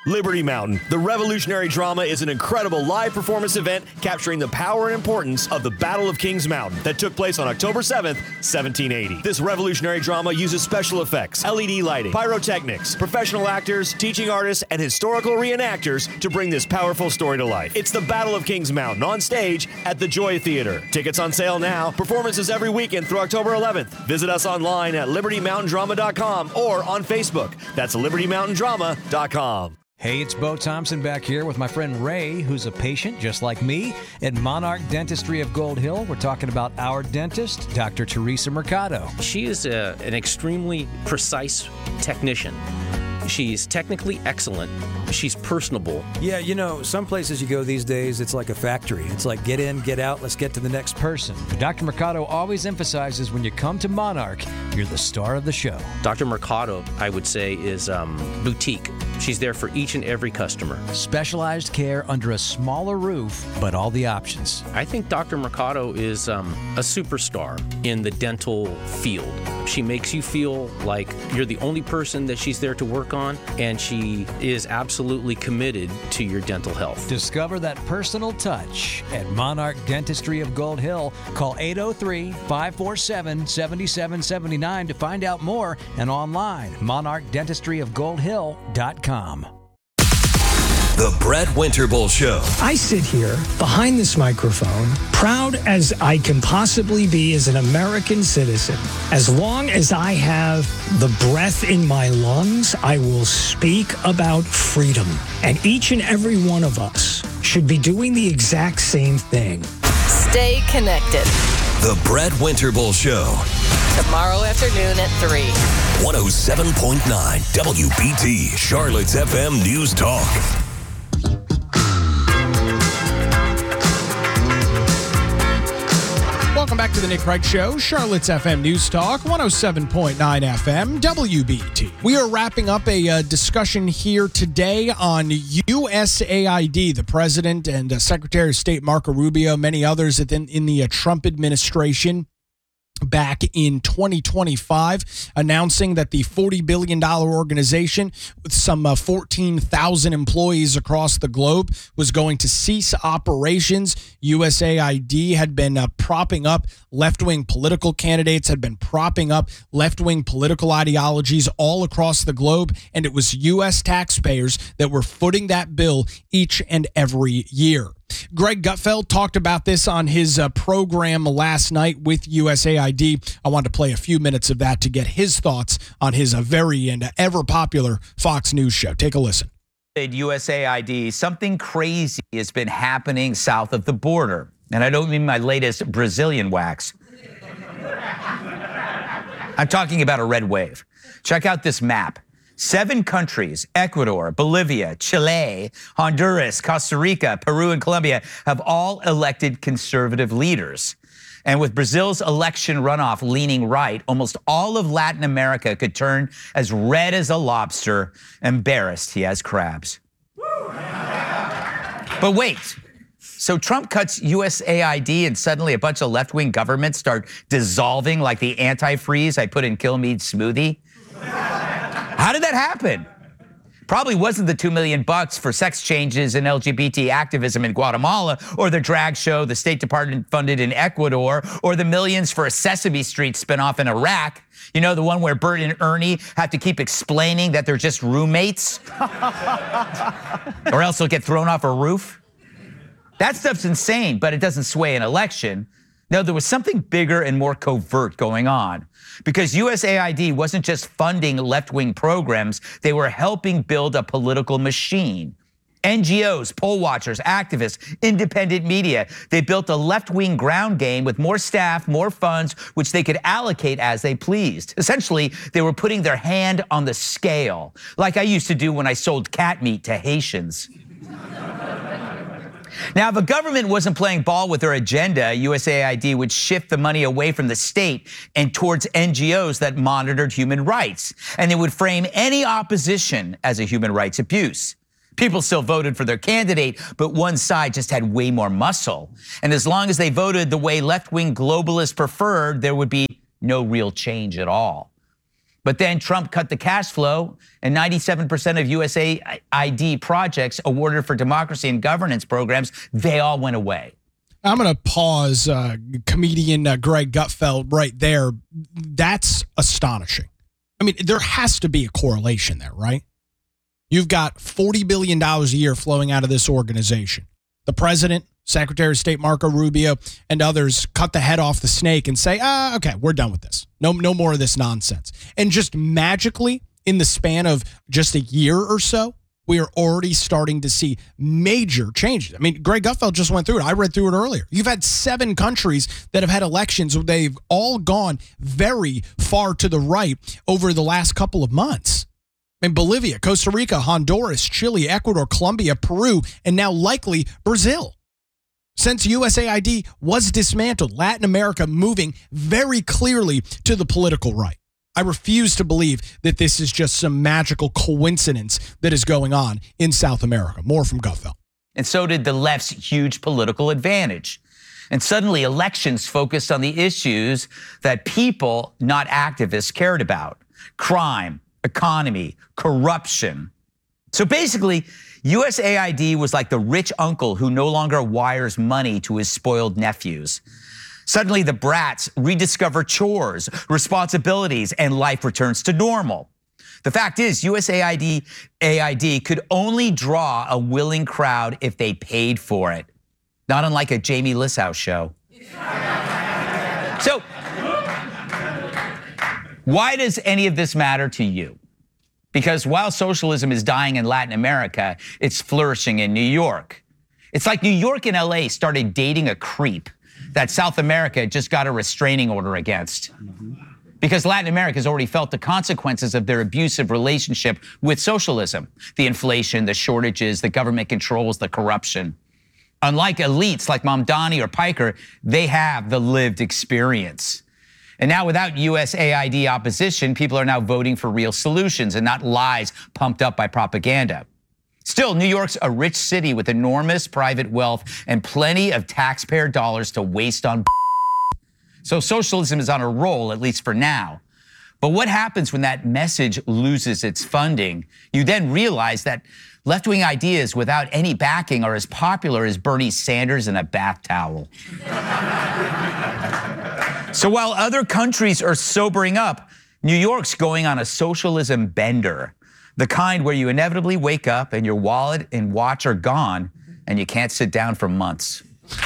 Liberty Mountain, the revolutionary drama, is an incredible live performance event capturing the power and importance of the Battle of Kings Mountain that took place on October 7th, 1780. This revolutionary drama uses special effects, LED lighting, pyrotechnics, professional actors, teaching artists, and historical reenactors to bring this powerful story to life. It's the Battle of Kings Mountain on stage at the Joy Theater. Tickets on sale now. Performances every weekend through October 11th. Visit us online at libertymountaindrama.com or on Facebook. That's libertymountaindrama.com. Hey, it's Bo Thompson back here with my friend Ray, who's a patient just like me at Monarch Dentistry of Gold Hill. We're talking about our dentist, Dr. Teresa Mercado. She is an extremely precise technician. She's technically excellent. She's personable. Yeah, you know, some places you go these days, it's like a factory. It's like get in, get out, let's get to the next person. But Dr. Mercado always emphasizes when you come to Monarch, you're the star of the show. Dr. Mercado, I would say, is boutique. She's there for each and every customer. Specialized care under a smaller roof, but all the options. I think Dr. Mercado is a superstar in the dental field. She makes you feel like you're the only person that she's there to work on, and she is absolutely committed to your dental health. Discover that personal touch at Monarch Dentistry of Gold Hill. Call 803-547-7779 to find out more, and online, monarchdentistryofgoldhill.com. The Brett Winterble Show. I sit here behind this microphone, proud as I can possibly be as an American citizen. As long as I have the breath in my lungs, I will speak about freedom. And each and every one of us should be doing the exact same thing. Stay connected. The Brett Winterble Show. Tomorrow afternoon at 3. 107.9 WBT, Charlotte's FM News Talk. Welcome back to the Nick Wright Show, Charlotte's FM News Talk, 107.9 FM, WBT. We are wrapping up a discussion here today on USAID. The President and Secretary of State Marco Rubio, many others in the Trump administration, back in 2025, announcing that the $40 billion organization with some 14,000 employees across the globe was going to cease operations. USAID had been propping up left-wing political candidates, had been propping up left-wing political ideologies all across the globe, and it was U.S. taxpayers that were footing that bill each and every year. Greg Gutfeld talked about this on his program last night with USAID. I wanted to play a few minutes of that to get his thoughts on his very and ever popular Fox News show. Take a listen. USAID, something crazy has been happening south of the border. And I don't mean my latest Brazilian wax. I'm talking about a red wave. Check out this map. 7 countries, Ecuador, Bolivia, Chile, Honduras, Costa Rica, Peru, and Colombia, have all elected conservative leaders. And with Brazil's election runoff leaning right, almost all of Latin America could turn as red as a lobster, embarrassed he has crabs. But wait, so Trump cuts USAID and suddenly a bunch of left-wing governments start dissolving like the antifreeze I put in Kilmeade's smoothie? How did that happen? Probably wasn't the $2 million for sex changes and LGBT activism in Guatemala, or the drag show the State Department funded in Ecuador, or the millions for a Sesame Street spinoff in Iraq. You know, the one where Bert and Ernie have to keep explaining that they're just roommates? Or else they'll get thrown off a roof? That stuff's insane, but it doesn't sway an election. No, there was something bigger and more covert going on, because USAID wasn't just funding left-wing programs, they were helping build a political machine. NGOs, poll watchers, activists, independent media, they built a left-wing ground game with more staff, more funds, which they could allocate as they pleased. Essentially, they were putting their hand on the scale, like I used to do when I sold cat meat to Haitians. Now, if a government wasn't playing ball with their agenda, USAID would shift the money away from the state and towards NGOs that monitored human rights. And they would frame any opposition as a human rights abuse. People still voted for their candidate, but one side just had way more muscle. And as long as they voted the way left-wing globalists preferred, there would be no real change at all. But then Trump cut the cash flow, and 97% of USAID projects awarded for democracy and governance programs, they all went away. I'm going to pause comedian Greg Gutfeld right there. That's astonishing. I mean, there has to be a correlation there, right? You've got $40 billion a year flowing out of this organization. The president, Secretary of State Marco Rubio, and others cut the head off the snake and say, okay, we're done with this. No more of this nonsense. And just magically, in the span of just a year or so, we are already starting to see major changes. I mean, Greg Gutfeld just went through it. I read through it earlier. You've had 7 countries that have had elections. They've all gone very far to the right over the last couple of months. I mean, Bolivia, Costa Rica, Honduras, Chile, Ecuador, Colombia, Peru, and now likely Brazil. Since USAID was dismantled, Latin America moving very clearly to the political right. I refuse to believe that this is just some magical coincidence that is going on in South America. More from Gutfeld. And so did the left's huge political advantage. And suddenly elections focused on the issues that people, not activists, cared about. Crime, economy, corruption. So basically, USAID was like the rich uncle who no longer wires money to his spoiled nephews. Suddenly, the brats rediscover chores, responsibilities, and life returns to normal. The fact is, USAID could only draw a willing crowd if they paid for it. Not unlike a Jamie Lissow show. So, why does any of this matter to you? Because while socialism is dying in Latin America, it's flourishing in New York. It's like New York and LA started dating a creep that South America just got a restraining order against. Because Latin America has already felt the consequences of their abusive relationship with socialism. The inflation, the shortages, the government controls, the corruption. Unlike elites like Mamdani or Piker, they have the lived experience. And now without USAID opposition, people are now voting for real solutions and not lies pumped up by propaganda. Still, New York's a rich city with enormous private wealth and plenty of taxpayer dollars to waste on. So socialism is on a roll, at least for now. But what happens when that message loses its funding? You then realize that left-wing ideas without any backing are as popular as Bernie Sanders in a bath towel. So while other countries are sobering up, New York's going on a socialism bender. The kind where you inevitably wake up and your wallet and watch are gone and you can't sit down for months.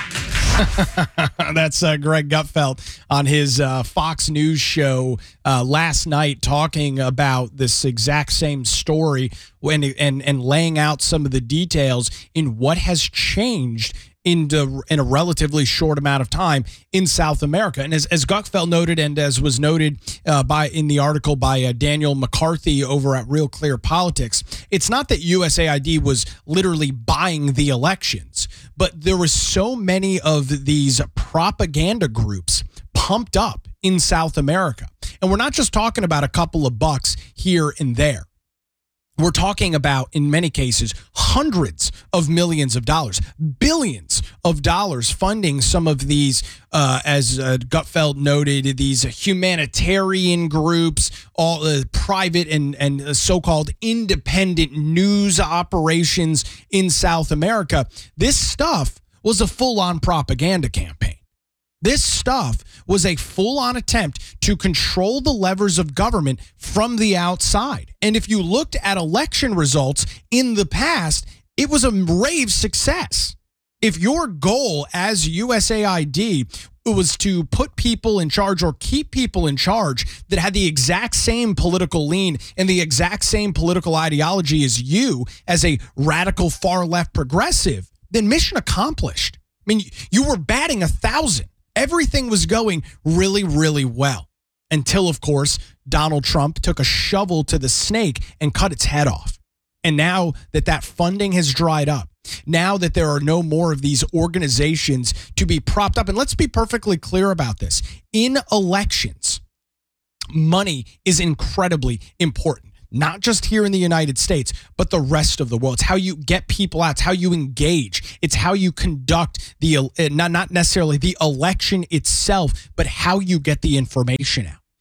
That's Greg Gutfeld on his Fox News show last night, talking about this exact same story and laying out some of the details in what has changed in a relatively short amount of time in South America. And as Gutfeld noted, and as was noted in the article by Daniel McCarthy over at Real Clear Politics, it's not that USAID was literally buying the elections, but there was so many of these propaganda groups pumped up in South America. And we're not just talking about a couple of bucks here and there. We're talking about, in many cases, hundreds of millions of dollars, billions of dollars funding some of these, as Gutfeld noted, these humanitarian groups, all private and so-called independent news operations in South America. This stuff was a full-on propaganda campaign. This stuff was a full-on attempt to control the levers of government from the outside. And if you looked at election results in the past, it was a rave success. If your goal as USAID was to put people in charge or keep people in charge that had the exact same political lean and the exact same political ideology as you as a radical far-left progressive, then mission accomplished. I mean, you were batting 1,000. Everything was going really, really well until, of course, Donald Trump took a shovel to the snake and cut its head off. And now that funding has dried up, now that there are no more of these organizations to be propped up, and let's be perfectly clear about this, in elections, money is incredibly important. Not just here in the United States, but the rest of the world. It's how you get people out. It's how you engage. It's how you conduct not necessarily the election itself, but how you get the information out.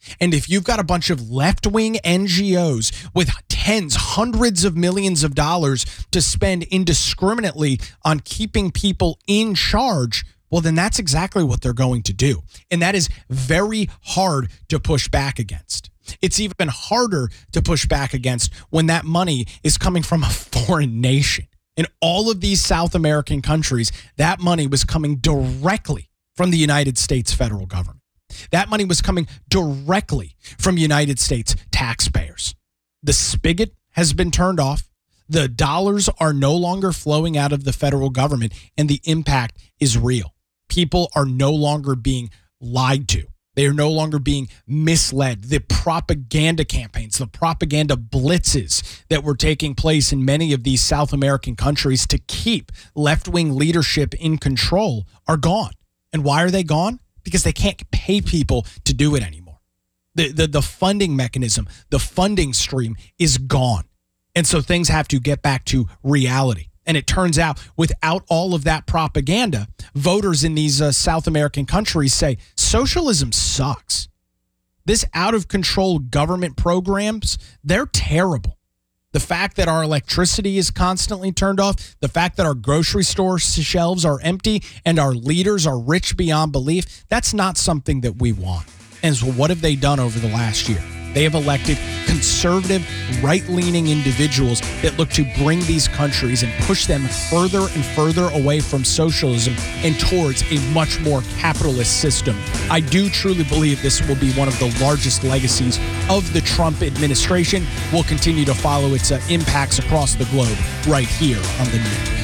And if you've got a bunch of left-wing NGOs with tens, hundreds of millions of dollars to spend indiscriminately on keeping people in charge, well, then that's exactly what they're going to do. And that is very hard to push back against. It's even harder to push back against when that money is coming from a foreign nation. In all of these South American countries, that money was coming directly from the United States federal government. That money was coming directly from United States taxpayers. The spigot has been turned off. The dollars are no longer flowing out of the federal government, and the impact is real. People are no longer being lied to. They are no longer being misled. The propaganda campaigns, the propaganda blitzes that were taking place in many of these South American countries to keep left-wing leadership in control are gone. And why are they gone? Because they can't pay people to do it anymore. The funding mechanism, the funding stream is gone. And so things have to get back to reality. And it turns out without all of that propaganda, voters in these South American countries say socialism sucks. This out of control government programs, they're terrible. The fact that our electricity is constantly turned off, the fact that our grocery store shelves are empty and our leaders are rich beyond belief, that's not something that we want. And so what have they done over the last year? They have elected conservative, right-leaning individuals that look to bring these countries and push them further and further away from socialism and towards a much more capitalist system. I do truly believe this will be one of the largest legacies of the Trump administration. We'll continue to follow its impacts across the globe right here on The News.